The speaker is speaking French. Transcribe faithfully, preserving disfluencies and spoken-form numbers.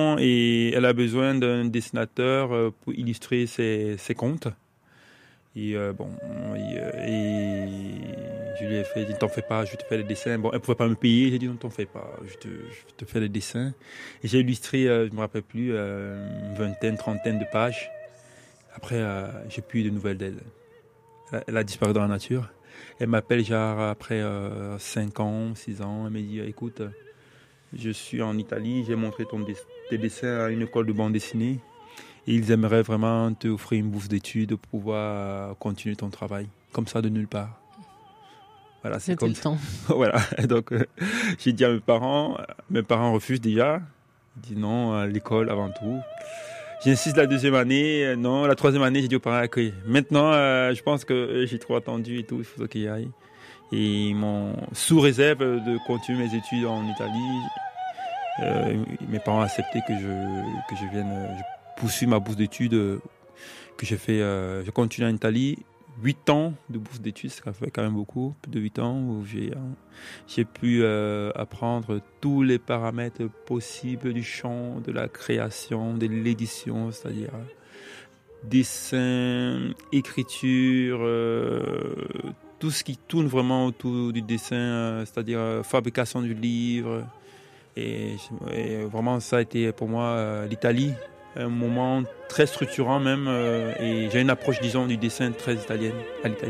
Et elle a besoin d'un dessinateur pour illustrer ses, ses contes. Et euh, bon, et, et je lui ai fait, dit, ne t'en fais pas, je te fais les dessins. Bon, elle ne pouvait pas me payer, j'ai dit, ne t'en fais pas, je te, je te fais les dessins. Et j'ai illustré, euh, je ne me rappelle plus, euh, une vingtaine, trentaine de pages. Après, euh, j'ai plus de nouvelles d'elle. Elle, elle a disparu dans la nature. Elle m'appelle genre après euh, cinq ans, six ans, elle me dit, écoute, je suis en Italie, j'ai montré ton des- tes dessins à une école de bande dessinée. Et ils aimeraient vraiment te offrir une bourse d'études pour pouvoir continuer ton travail. Comme ça, de nulle part. Voilà, c'est C'était comme le ça. temps. Voilà. Donc, euh, j'ai dit à mes parents, mes parents refusent déjà. Ils disent non, à l'école avant tout. J'insiste la deuxième année, euh, non. La troisième année, j'ai dit aux parents, ok. Maintenant, euh, je pense que euh, j'ai trop attendu et tout, il faut qu'il y aille. Et ils m'ont, sous réserve de continuer mes études en Italie, euh, mes parents ont accepté que je, que je vienne, euh, je poursuis ma bourse d'études euh, que j'ai fait, euh, je continue en Italie, huit ans de bourse d'études, ça fait quand même beaucoup, plus de huit ans où j'ai, euh, j'ai pu euh, apprendre tous les paramètres possibles du chant, de la création, de l'édition, c'est-à-dire euh, dessin, écriture, euh, tout ce qui tourne vraiment autour du dessin, euh, c'est-à-dire euh, fabrication du livre. Et, et vraiment, ça a été pour moi euh, l'Italie, un moment très structurant même. Euh, et j'ai une approche, disons, du dessin très italienne, à l'italienne.